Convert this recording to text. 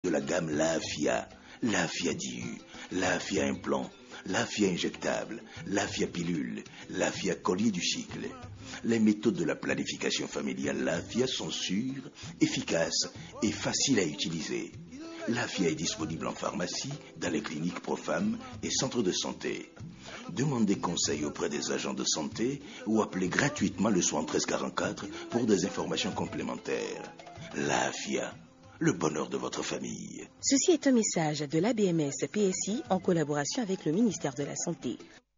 de la gamme Lafia. Lafia DIU, Lafia implant, Lafia injectable, Lafia pilule, Lafia collier du cycle. Les méthodes de la planification familiale Lafia sont sûres, efficaces et faciles à utiliser. Lafia est disponible en pharmacie, dans les cliniques Profam et centres de santé. Demandez conseil auprès des agents de santé ou appelez gratuitement le 7344 pour des informations complémentaires. Lafia, le bonheur de votre famille. Ceci est un message de l'ABMS PSI en collaboration avec le ministère de la Santé.